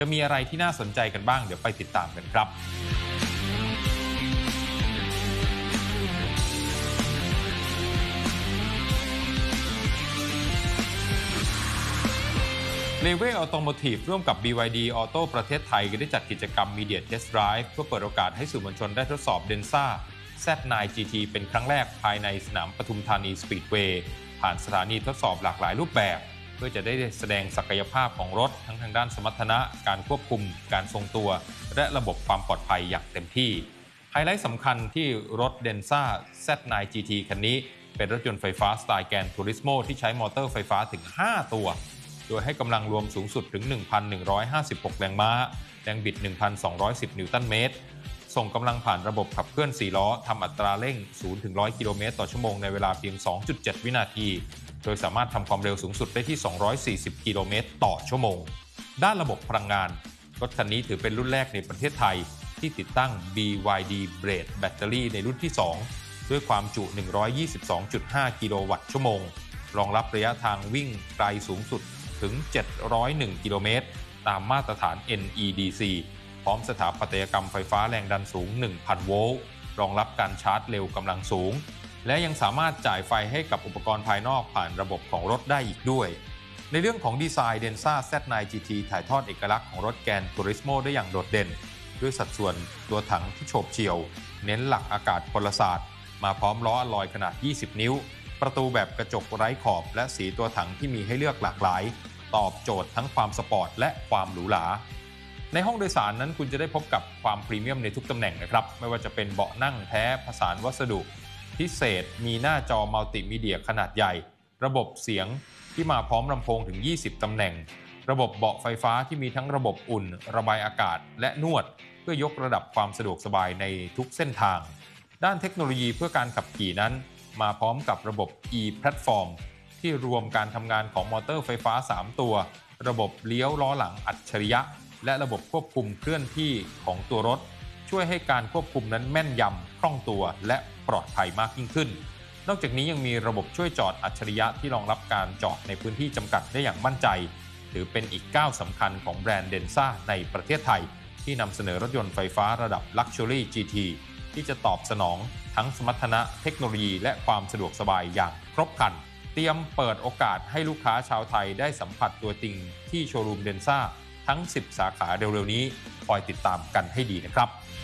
จะมีอะไรที่น่าสนใจกันบ้างเดี๋ยวไปติดตามกันครับเลเวล Automotive ร่วมกับ BYD Auto ประเทศไทยก็ได้จัดกิจกรรม Media Test Drive เพื่อเปิดโอกาสให้สื่อมวลชนได้ทดสอบ Denza Z9 GT เป็นครั้งแรกภายในสนามปทุมธานีสปีดเวย์ผ่านสถานีทดสอบหลากหลายรูปแบบเพื่อจะได้แสดงศักยภาพของรถทั้งทางด้านสมรรถนะการควบคุมการทรงตัวและระบบความปลอดภัยอย่างเต็มที่ไฮไลท์สำคัญที่รถ Denza Z9 GT คันนี้เป็นรถยนต์ไฟฟ้าสไตล์แกรนทูริสโมที่ใช้มอเตอร์ไฟฟ้าถึง5ตัวโดยให้กำลังรวมสูงสุดถึง 1,156 แรงม้าแรงบิด 1,210 นิวตันเมตรส่งกำลังผ่านระบบขับเคลื่อน 4 ล้อทำอัตราเร่ง 0-100 กิโลเมตรต่อชั่วโมงในเวลาเพียง 2.7 วินาทีโดยสามารถทำความเร็วสูงสุดได้ที่ 240 กิโลเมตรต่อชั่วโมงด้านระบบพลังงานรถคันนี้ถือเป็นรุ่นแรกในประเทศไทยที่ติดตั้ง BYD Blade แบตเตอรี่ในรุ่นที่ 2 ด้วยความจุ 122.5 กิโลวัตต์ชั่วโมงรองรับระยะทางวิ่งไกลสูงสุดถึง 701 กิโลเมตรตามมาตรฐาน NEDC พร้อมสถาปัตยกรรมไฟฟ้าแรงดันสูง 1,000 โวลต์รองรับการชาร์จเร็วกำลังสูงและยังสามารถจ่ายไฟให้กับอุปกรณ์ภายนอกผ่านระบบของรถได้อีกด้วยในเรื่องของดีไซน์ Denza Z9 GT ถ่ายทอดเอกลักษณ์ของรถแกรนทูริสโมได้อย่างโดดเด่นด้วยสัดส่วนตัวถังที่โฉบเฉี่ยวเน้นหลักอากาศพลศาสตร์มาพร้อมล้ออลลอยขนาด 20 นิ้วประตูแบบกระจกไร้ขอบและสีตัวถังที่มีให้เลือกหลากหลายตอบโจทย์ทั้งความสปอร์ตและความหรูหราในห้องโดยสารนั้นคุณจะได้พบกับความพรีเมียมในทุกตำแหน่งนะครับไม่ว่าจะเป็นเบาะนั่งแท้ผสานวัสดุพิเศษมีหน้าจอมัลติมีเดียขนาดใหญ่ระบบเสียงที่มาพร้อมลำโพงถึง20ตำแหน่งระบบเบาะไฟฟ้าที่มีทั้งระบบอุ่นระบายอากาศและนวดเพื่อยกระดับความสะดวกสบายในทุกเส้นทางด้านเทคโนโลยีเพื่อการขับขี่นั้นมาพร้อมกับระบบ e-platform ที่รวมการทำงานของมอเตอร์ไฟฟ้า3ตัวระบบเลี้ยวล้อหลังอัจฉริยะและระบบควบคุมเคลื่อนที่ของตัวรถช่วยให้การควบคุมนั้นแม่นยำคล่องตัวและปลอดภัยมากยิ่งขึ้นนอกจากนี้ยังมีระบบช่วยจอดอัจฉริยะที่รองรับการจอดในพื้นที่จำกัดได้อย่างมั่นใจถือเป็นอีกก้าวสำคัญของแบรนด์ Denza ในประเทศไทยที่นำเสนอรถยนต์ไฟฟ้าระดับ Luxury GT ที่จะตอบสนองทั้งสมรรถนะเทคโนโลยีและความสะดวกสบายอย่างครบครันเตรียมเปิดโอกาสให้ลูกค้าชาวไทยได้สัมผัสตัวจริงที่โชว์รูม Denza ทั้ง 10 สาขาเร็วๆนี้คอยติดตามกันให้ดีนะครับ